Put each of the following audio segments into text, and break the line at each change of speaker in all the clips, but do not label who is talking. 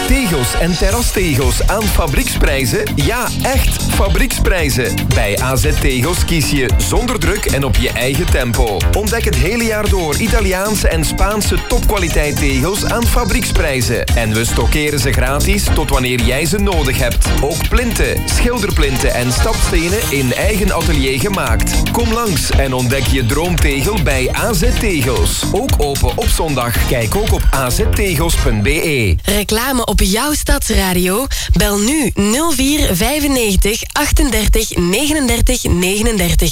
Tegels en terrastegels aan fabrieksprijzen? Ja, echt fabrieksprijzen. Bij AZ Tegels kies je zonder druk en op je eigen tempo. Ontdek het hele jaar door Italiaanse en Spaanse topkwaliteit tegels aan fabrieksprijzen. En we stockeren ze gratis tot wanneer jij ze nodig hebt. Ook plinten, schilderplinten en stapstenen in eigen atelier gemaakt. Kom langs en ontdek je droomtegel bij AZ Tegels. Ook open op zondag. Kijk ook op aztegels.be.
Reclame op jouw stadsradio? Bel nu 04 95 38 39 39.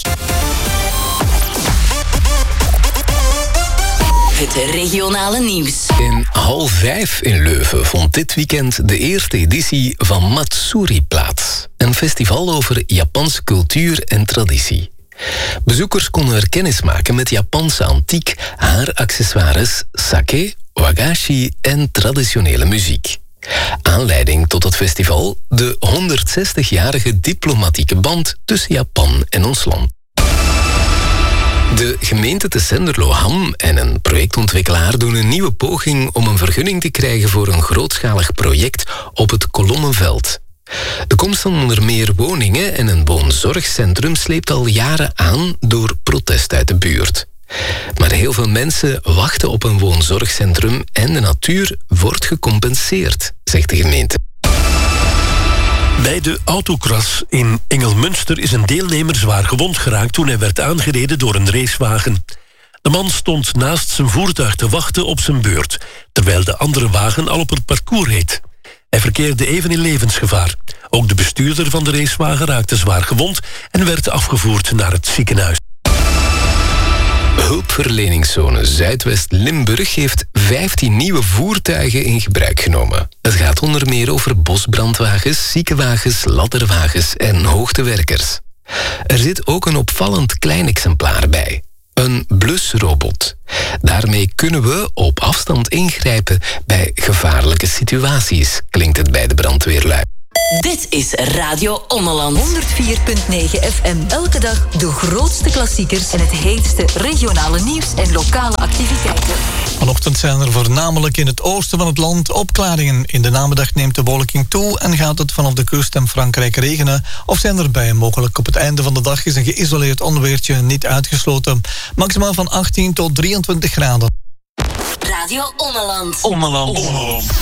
Het regionale nieuws.
In hal 5 in Leuven vond dit weekend de eerste editie van Matsuri plaats. Een festival over Japanse cultuur en traditie. Bezoekers konden er kennis maken met Japanse antiek, haaraccessoires, sake, wagashi en traditionele muziek. Aanleiding tot het festival: de 160-jarige diplomatieke band tussen Japan en ons land. De gemeente Tessenderlo-Ham en een projectontwikkelaar doen een nieuwe poging om een vergunning te krijgen voor een grootschalig project op het Kolommenveld. De komst van onder meer woningen en een woonzorgcentrum sleept al jaren aan door protest uit de buurt. Maar heel veel mensen wachten op een woonzorgcentrum en de natuur wordt gecompenseerd, zegt de gemeente.
Bij de autocross in Engelmunster is een deelnemer zwaar gewond geraakt toen hij werd aangereden door een racewagen. De man stond naast zijn voertuig te wachten op zijn beurt, terwijl de andere wagen al op het parcours reed. Hij verkeerde even in levensgevaar. Ook de bestuurder van de racewagen raakte zwaar gewond en werd afgevoerd naar het ziekenhuis.
Hulpverleningszone Zuidwest-Limburg heeft 15 nieuwe voertuigen in gebruik genomen. Het gaat onder meer over bosbrandwagens, ziekenwagens, ladderwagens en hoogtewerkers. Er zit ook een opvallend klein exemplaar bij. Een blusrobot. Daarmee kunnen we op afstand ingrijpen bij gevaarlijke situaties, klinkt het bij de brandweerlui.
Dit is Radio Ommeland 104.9 FM. Elke dag de grootste klassiekers en het heetste regionale nieuws en lokale activiteiten.
Vanochtend zijn er voornamelijk in het oosten van het land opklaringen. In de namiddag neemt de bewolking toe en gaat het vanaf de kust en Frankrijk regenen. Of zijn er bijen mogelijk. Op het einde van de dag is een geïsoleerd onweertje niet uitgesloten. Maximaal van 18 tot 23 graden.
Radio Ommeland.
Ommeland.